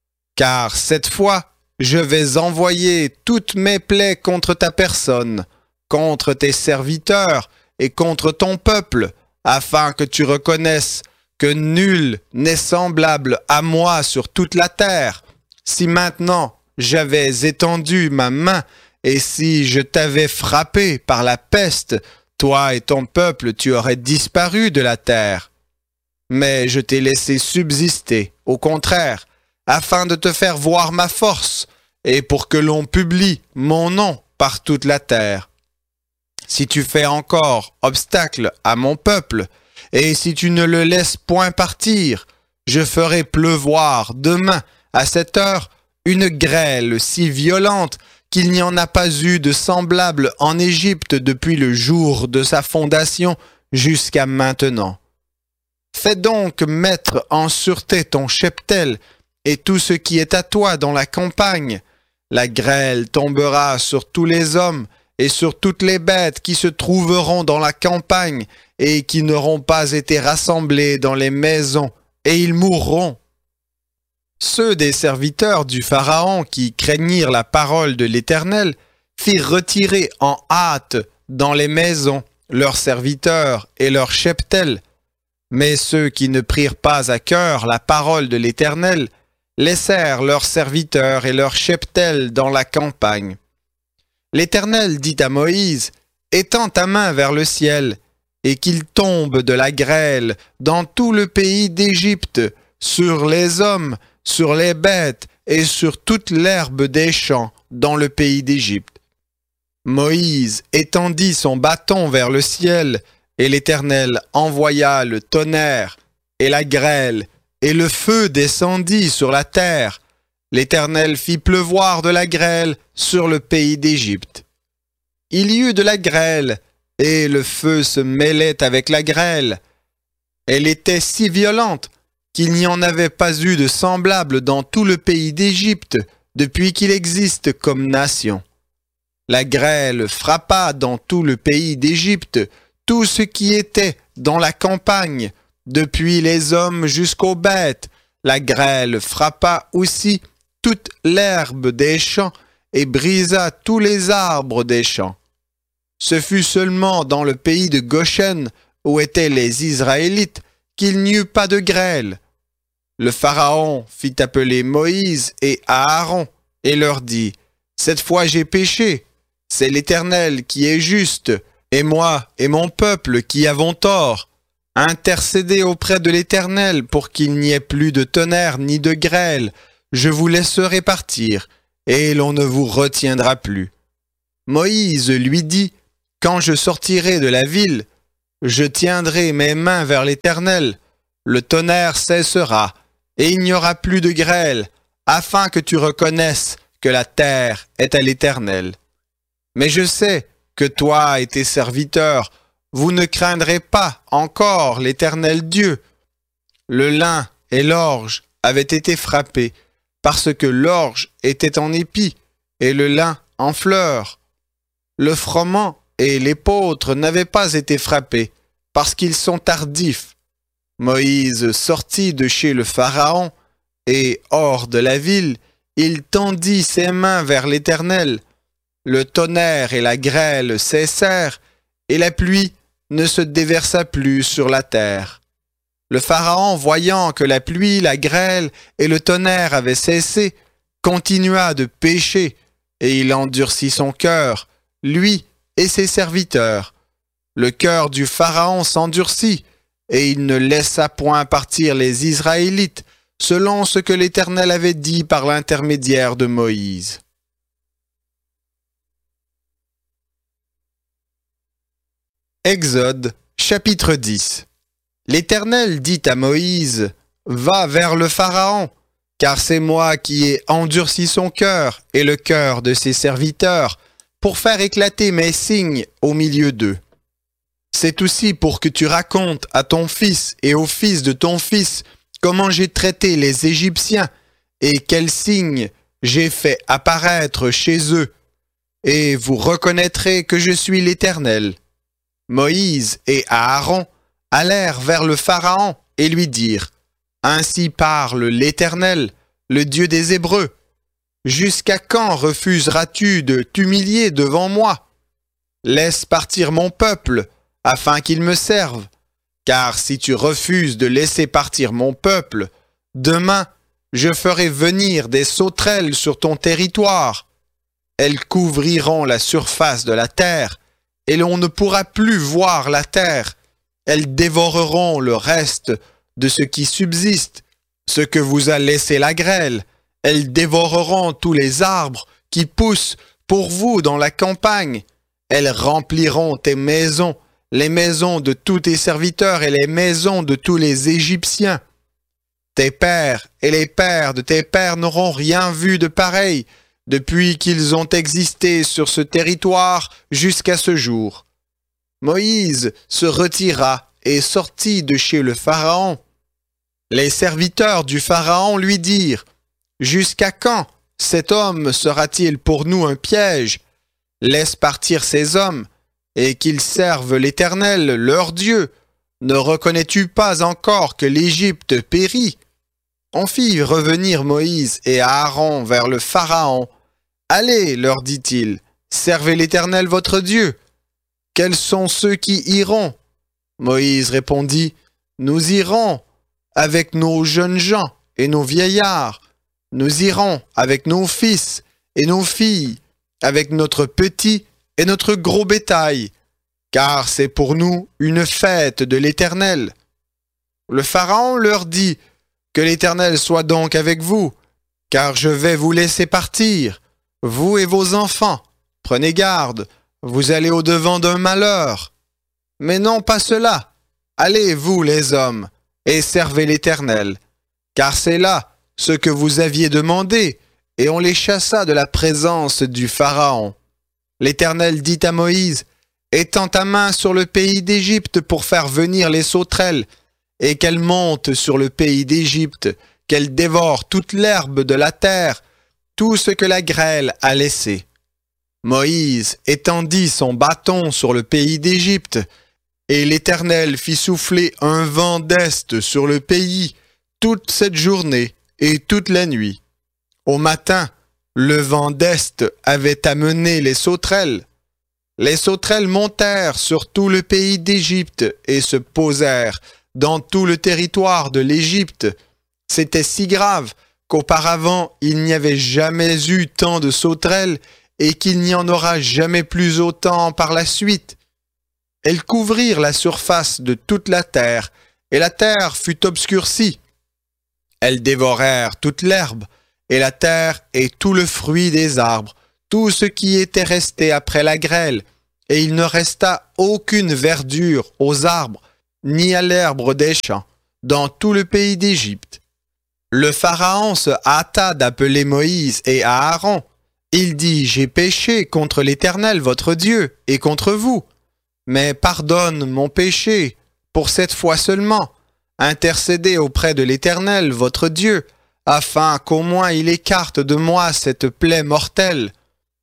Car cette fois, je vais envoyer toutes mes plaies contre ta personne, contre tes serviteurs et contre ton peuple, afin que tu reconnaisses que nul n'est semblable à moi sur toute la terre. Si maintenant j'avais étendu ma main et si je t'avais frappé par la peste, toi et ton peuple, tu aurais disparu de la terre. Mais je t'ai laissé subsister, au contraire, afin de te faire voir ma force et pour que l'on publie mon nom par toute la terre. Si tu fais encore obstacle à mon peuple, et si tu ne le laisses point partir, je ferai pleuvoir demain, à cette heure, une grêle si violente qu'il n'y en a pas eu de semblable en Égypte depuis le jour de sa fondation jusqu'à maintenant. Fais donc mettre en sûreté ton cheptel et tout ce qui est à toi dans la campagne. La grêle tombera sur tous les hommes et sur toutes les bêtes qui se trouveront dans la campagne et qui n'auront pas été rassemblés dans les maisons, et ils mourront. Ceux des serviteurs du Pharaon qui craignirent la parole de l'Éternel firent retirer en hâte dans les maisons leurs serviteurs et leurs cheptels. Mais ceux qui ne prirent pas à cœur la parole de l'Éternel laissèrent leurs serviteurs et leurs cheptels dans la campagne. L'Éternel dit à Moïse, « Étends ta main vers le ciel, et qu'il tombe de la grêle dans tout le pays d'Égypte, sur les hommes, sur les bêtes et sur toute l'herbe des champs dans le pays d'Égypte. » Moïse étendit son bâton vers le ciel, et l'Éternel envoya le tonnerre et la grêle, et le feu descendit sur la terre. L'Éternel fit pleuvoir de la grêle sur le pays d'Égypte. Il y eut de la grêle, et le feu se mêlait avec la grêle. Elle était si violente qu'il n'y en avait pas eu de semblable dans tout le pays d'Égypte depuis qu'il existe comme nation. La grêle frappa dans tout le pays d'Égypte tout ce qui était dans la campagne, depuis les hommes jusqu'aux bêtes. La grêle frappa aussi toute l'herbe des champs et brisa tous les arbres des champs. Ce fut seulement dans le pays de Goshen, où étaient les Israélites, qu'il n'y eut pas de grêle. Le Pharaon fit appeler Moïse et Aaron et leur dit, « Cette fois j'ai péché, c'est l'Éternel qui est juste, et moi et mon peuple qui avons tort. Intercédez auprès de l'Éternel pour qu'il n'y ait plus de tonnerre ni de grêle, je vous laisserai partir, et l'on ne vous retiendra plus. » Moïse lui dit, « Quand je sortirai de la ville, je tiendrai mes mains vers l'Éternel, le tonnerre cessera, et il n'y aura plus de grêle, afin que tu reconnaisses que la terre est à l'Éternel. Mais je sais que toi et tes serviteurs, vous ne craindrez pas encore l'Éternel Dieu. » Le lin et l'orge avaient été frappés, parce que l'orge était en épi, et le lin en fleurs. Le froment et l'épeautre n'avaient pas été frappés, parce qu'ils sont tardifs. Moïse sortit de chez le Pharaon, et hors de la ville, il tendit ses mains vers l'Éternel. Le tonnerre et la grêle cessèrent, et la pluie ne se déversa plus sur la terre. Le Pharaon, voyant que la pluie, la grêle et le tonnerre avaient cessé, continua de pécher, et il endurcit son cœur, lui et ses serviteurs. Le cœur du Pharaon s'endurcit, et il ne laissa point partir les Israélites, selon ce que l'Éternel avait dit par l'intermédiaire de Moïse. Exode, chapitre 10. L'Éternel dit à Moïse, « Va vers le Pharaon, car c'est moi qui ai endurci son cœur et le cœur de ses serviteurs, pour faire éclater mes signes au milieu d'eux. C'est aussi pour que tu racontes à ton fils et au fils de ton fils comment j'ai traité les Égyptiens et quels signes j'ai fait apparaître chez eux, et vous reconnaîtrez que je suis l'Éternel. » Moïse et Aaron allèrent vers le Pharaon et lui dirent, « Ainsi parle l'Éternel, le Dieu des Hébreux. Jusqu'à quand refuseras-tu de t'humilier devant moi? Laisse partir mon peuple, afin qu'il me serve. Car si tu refuses de laisser partir mon peuple, demain je ferai venir des sauterelles sur ton territoire. Elles couvriront la surface de la terre, et l'on ne pourra plus voir la terre. Elles dévoreront le reste de ce qui subsiste, ce que vous a laissé la grêle. Elles dévoreront tous les arbres qui poussent pour vous dans la campagne. Elles rempliront tes maisons, les maisons de tous tes serviteurs et les maisons de tous les Égyptiens. Tes pères et les pères de tes pères n'auront rien vu de pareil depuis qu'ils ont existé sur ce territoire jusqu'à ce jour. » Moïse se retira et sortit de chez le Pharaon. Les serviteurs du Pharaon lui dirent, « Jusqu'à quand cet homme sera-t-il pour nous un piège? Laisse partir ces hommes, et qu'ils servent l'Éternel, leur Dieu. Ne reconnais-tu pas encore que l'Égypte périt? » On fit revenir Moïse et Aaron vers le Pharaon. « Allez, leur dit-il, servez l'Éternel votre Dieu. » « Quels sont ceux qui iront? » Moïse répondit, « Nous irons avec nos jeunes gens et nos vieillards. Nous irons avec nos fils et nos filles, avec notre petit et notre gros bétail, car c'est pour nous une fête de l'Éternel. » Le Pharaon leur dit, « Que l'Éternel soit donc avec vous, car je vais vous laisser partir, vous et vos enfants. Prenez garde. Vous allez au-devant d'un malheur. Mais non pas cela. Allez, vous les hommes, et servez l'Éternel. Car c'est là ce que vous aviez demandé, et on les chassa de la présence du Pharaon. L'Éternel dit à Moïse, « Étends ta main sur le pays d'Égypte pour faire venir les sauterelles, et qu'elles montent sur le pays d'Égypte, qu'elles dévorent toute l'herbe de la terre, tout ce que la grêle a laissé. » Moïse étendit son bâton sur le pays d'Égypte, et l'Éternel fit souffler un vent d'est sur le pays toute cette journée et toute la nuit. Au matin, le vent d'est avait amené les sauterelles. Les sauterelles montèrent sur tout le pays d'Égypte et se posèrent dans tout le territoire de l'Égypte. C'était si grave qu'auparavant il n'y avait jamais eu tant de sauterelles et qu'il n'y en aura jamais plus autant par la suite. Elles couvrirent la surface de toute la terre, et la terre fut obscurcie. Elles dévorèrent toute l'herbe, et la terre et tout le fruit des arbres, tout ce qui était resté après la grêle, et il ne resta aucune verdure aux arbres, ni à l'herbe des champs, dans tout le pays d'Égypte. Le Pharaon se hâta d'appeler Moïse et Aaron. Il dit, « J'ai péché contre l'Éternel votre Dieu et contre vous. Mais pardonne mon péché pour cette fois seulement. Intercédez auprès de l'Éternel votre Dieu, afin qu'au moins il écarte de moi cette plaie mortelle. »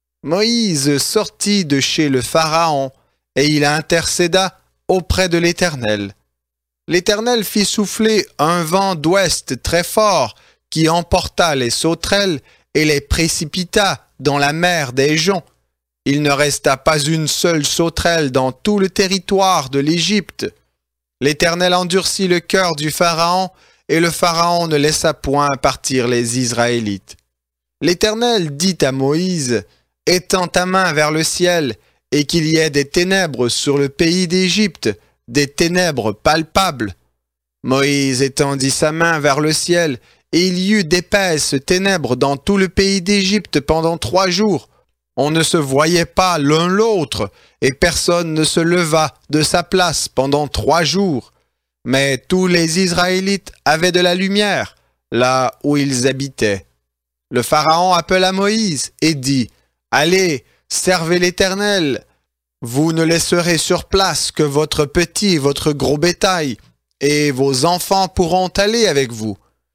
Moïse sortit de chez le Pharaon et il intercéda auprès de l'Éternel. L'Éternel fit souffler un vent d'ouest très fort qui emporta les sauterelles et les précipita dans la mer des joncs. Il ne resta pas une seule sauterelle dans tout le territoire de l'Égypte. L'Éternel endurcit le cœur du Pharaon et le Pharaon ne laissa point partir les Israélites. L'Éternel dit à Moïse, « Étends ta main vers le ciel et qu'il y ait des ténèbres sur le pays d'Égypte, des ténèbres palpables. » Moïse étendit sa main vers le ciel, et il y eut d'épaisses ténèbres dans tout le pays d'Égypte pendant 3 jours. On ne se voyait pas l'un l'autre, et personne ne se leva de sa place pendant 3 jours. Mais tous les Israélites avaient de la lumière, là où ils habitaient. Le Pharaon appela Moïse et dit, « Allez, servez l'Éternel. Vous ne laisserez sur place que votre petit et votre gros bétail, et vos enfants pourront aller avec vous. »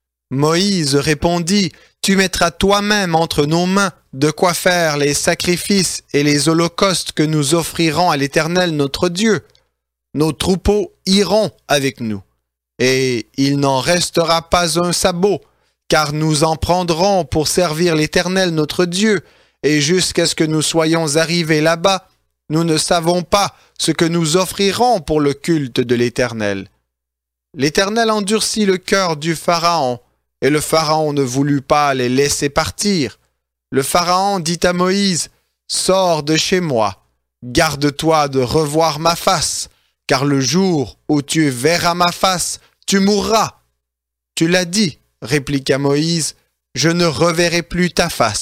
Moïse répondit, « Tu mettras toi-même entre nos mains de quoi faire les sacrifices et les holocaustes que nous offrirons à l'Éternel notre Dieu. Nos troupeaux iront avec nous, et il n'en restera pas un sabot, car nous en prendrons pour servir l'Éternel notre Dieu, et jusqu'à ce que nous soyons arrivés là-bas, nous ne savons pas ce que nous offrirons pour le culte de l'Éternel. » L'Éternel endurcit le cœur du Pharaon, et le Pharaon ne voulut pas les laisser partir. Le Pharaon dit à Moïse, « Sors de chez moi, garde-toi de revoir ma face, car le jour où tu verras ma face, tu mourras. » « Tu l'as dit, » répliqua Moïse, « je ne reverrai plus ta face. »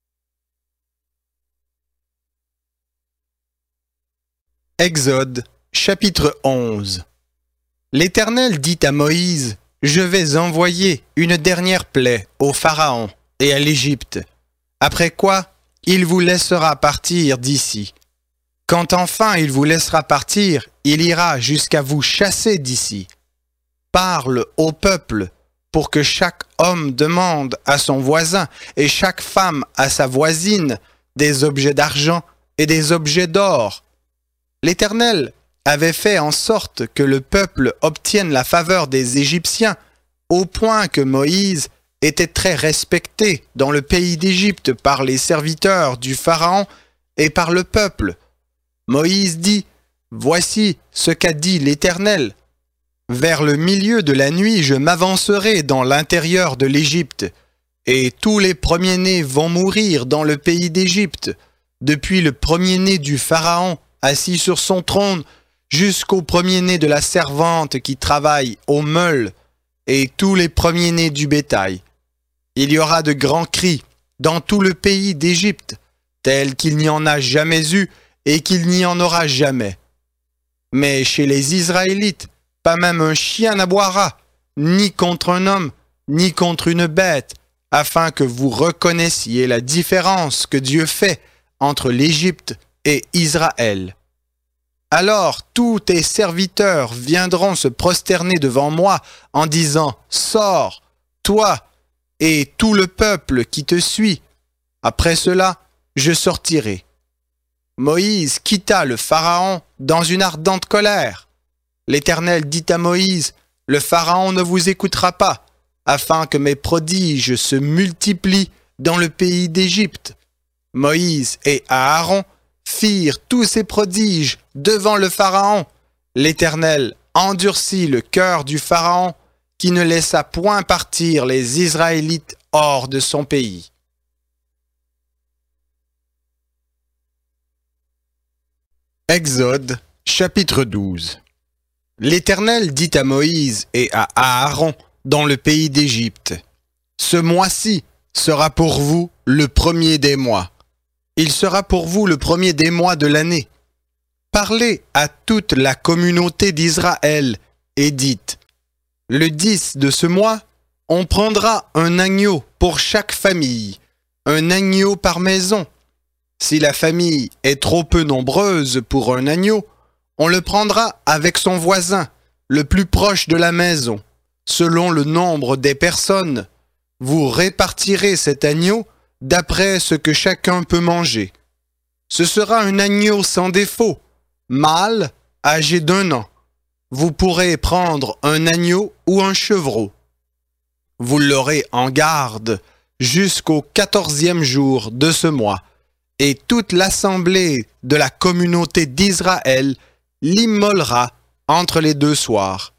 Exode, chapitre 11. L'Éternel dit à Moïse, « Je vais envoyer une dernière plaie au Pharaon et à l'Égypte, après quoi il vous laissera partir d'ici. Quand enfin il vous laissera partir, il ira jusqu'à vous chasser d'ici. Parle au peuple pour que chaque homme demande à son voisin et chaque femme à sa voisine des objets d'argent et des objets d'or. » L'Éternel avait fait en sorte que le peuple obtienne la faveur des Égyptiens, au point que Moïse était très respecté dans le pays d'Égypte par les serviteurs du Pharaon et par le peuple. Moïse dit, « Voici ce qu'a dit l'Éternel. Vers le milieu de la nuit, je m'avancerai dans l'intérieur de l'Égypte, et tous les premiers-nés vont mourir dans le pays d'Égypte, depuis le premier-né du Pharaon assis sur son trône, jusqu'au premier-né de la servante qui travaille au meule, et tous les premiers-nés du bétail. Il y aura de grands cris dans tout le pays d'Égypte, tels qu'il n'y en a jamais eu et qu'il n'y en aura jamais. Mais chez les Israélites, pas même un chien n'aboiera, ni contre un homme, ni contre une bête, afin que vous reconnaissiez la différence que Dieu fait entre l'Égypte et Israël. Alors tous tes serviteurs viendront se prosterner devant moi en disant, « Sors, toi et tout le peuple qui te suit. » Après cela, je sortirai. Moïse quitta le Pharaon dans une ardente colère. L'Éternel dit à Moïse, « Le Pharaon ne vous écoutera pas, afin que mes prodiges se multiplient dans le pays d'Égypte. » Moïse et Aaron firent tous ces prodiges devant le Pharaon. L'Éternel endurcit le cœur du Pharaon, qui ne laissa point partir les Israélites hors de son pays. Exode, chapitre 12. L'Éternel dit à Moïse et à Aaron dans le pays d'Égypte, « Ce mois-ci sera pour vous le premier des mois. Il sera pour vous le premier des mois de l'année. Parlez à toute la communauté d'Israël et dites, le 10 de ce mois, on prendra un agneau pour chaque famille, un agneau par maison. Si la famille est trop peu nombreuse pour un agneau, on le prendra avec son voisin, le plus proche de la maison. Selon le nombre des personnes, vous répartirez cet agneau d'après ce que chacun peut manger. Ce sera un agneau sans défaut, mâle, âgé d'1 an. Vous pourrez prendre un agneau ou un chevreau. Vous l'aurez en garde jusqu'au 14e jour de ce mois, et toute l'assemblée de la communauté d'Israël l'immolera entre les 2 soirs.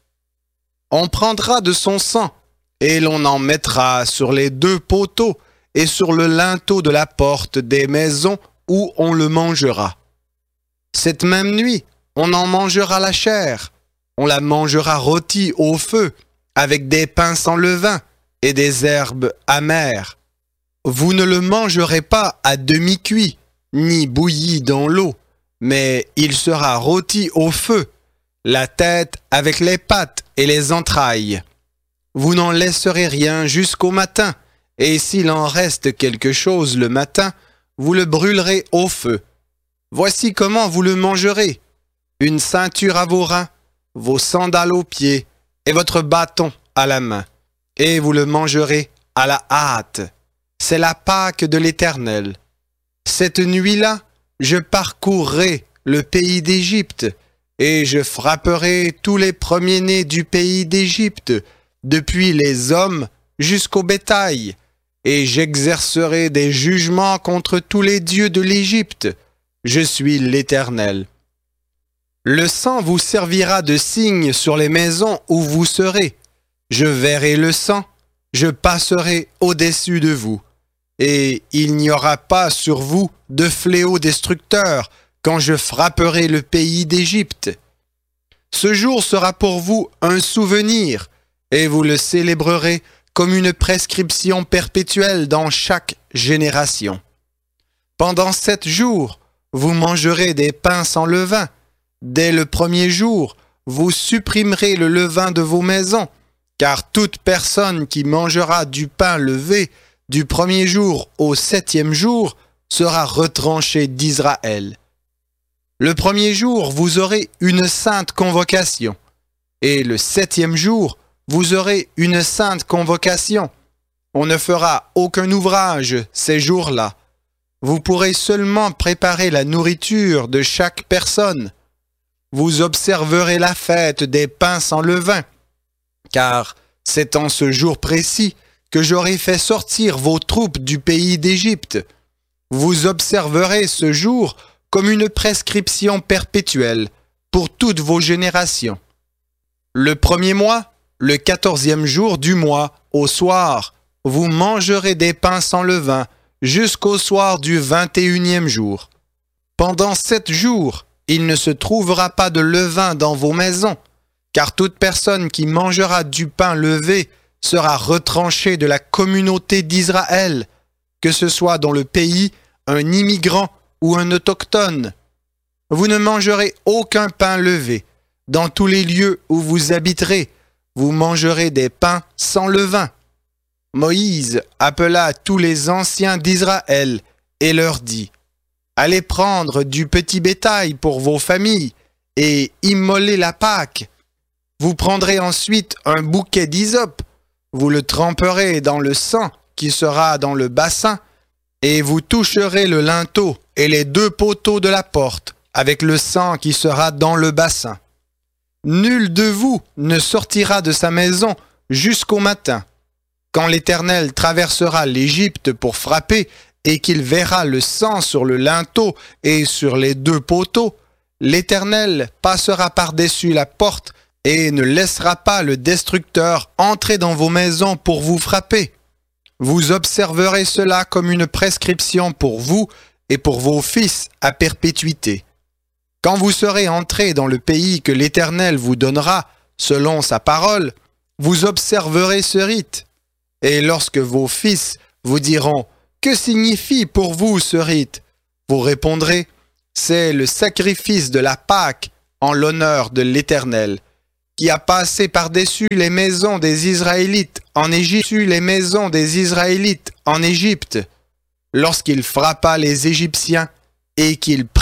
On prendra de son sang, et l'on en mettra sur les 2 poteaux et sur le linteau de la porte des maisons où on le mangera. Cette même nuit, on en mangera la chair. On la mangera rôtie au feu, avec des pains sans levain et des herbes amères. Vous ne le mangerez pas à demi-cuit, ni bouilli dans l'eau, mais il sera rôti au feu, la tête avec les pattes et les entrailles. Vous n'en laisserez rien jusqu'au matin, et s'il en reste quelque chose le matin, vous le brûlerez au feu. Voici comment vous le mangerez. Une ceinture à vos reins, vos sandales aux pieds et votre bâton à la main. Et vous le mangerez à la hâte. C'est la Pâque de l'Éternel. Cette nuit-là, je parcourrai le pays d'Égypte, et je frapperai tous les premiers-nés du pays d'Égypte, depuis les hommes jusqu'au bétail, et j'exercerai des jugements contre tous les dieux de l'Égypte. Je suis l'Éternel. Le sang vous servira de signe sur les maisons où vous serez. Je verrai le sang, je passerai au-dessus de vous. Et il n'y aura pas sur vous de fléau destructeur quand je frapperai le pays d'Égypte. Ce jour sera pour vous un souvenir, et vous le célébrerez comme une prescription perpétuelle dans chaque génération. Pendant 7 jours, vous mangerez des pains sans levain. Dès le premier jour, vous supprimerez le levain de vos maisons, car toute personne qui mangera du pain levé du premier jour au 7e jour sera retranchée d'Israël. Le premier jour, vous aurez une sainte convocation, et le 7e jour, vous aurez une sainte convocation. On ne fera aucun ouvrage ces jours-là. Vous pourrez seulement préparer la nourriture de chaque personne. Vous observerez la fête des pains sans levain, car c'est en ce jour précis que j'aurai fait sortir vos troupes du pays d'Égypte. Vous observerez ce jour comme une prescription perpétuelle pour toutes vos générations. Le premier mois, le 14e jour du mois, au soir, vous mangerez des pains sans levain jusqu'au soir du 21e jour. Pendant 7 jours, il ne se trouvera pas de levain dans vos maisons, car toute personne qui mangera du pain levé sera retranchée de la communauté d'Israël, que ce soit dans le pays un immigrant ou un autochtone. Vous ne mangerez aucun pain levé. Dans tous les lieux où vous habiterez, vous mangerez des pains sans levain. Moïse appela tous les anciens d'Israël et leur dit, « Allez prendre du petit bétail pour vos familles et immolez la Pâque. Vous prendrez ensuite un bouquet d'hysope, vous le tremperez dans le sang qui sera dans le bassin, et vous toucherez le linteau et les 2 poteaux de la porte avec le sang qui sera dans le bassin. Nul de vous ne sortira de sa maison jusqu'au matin. Quand l'Éternel traversera l'Égypte pour frapper et qu'il verra le sang sur le linteau et sur les 2 poteaux, l'Éternel passera par-dessus la porte et ne laissera pas le destructeur entrer dans vos maisons pour vous frapper. Vous observerez cela comme une prescription pour vous et pour vos fils à perpétuité. Quand vous serez entrés dans le pays que l'Éternel vous donnera, selon sa parole, vous observerez ce rite. Et lorsque vos fils vous diront, que signifie pour vous ce rite? Vous répondrez, c'est le sacrifice de la Pâque en l'honneur de l'Éternel, qui a passé par-dessus les maisons des Israélites en Égypte, lorsqu'il frappa les Égyptiens et qu'il